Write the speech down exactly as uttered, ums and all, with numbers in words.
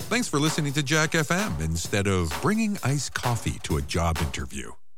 Thanks for listening to Jack F M instead of bringing iced coffee to a job interview.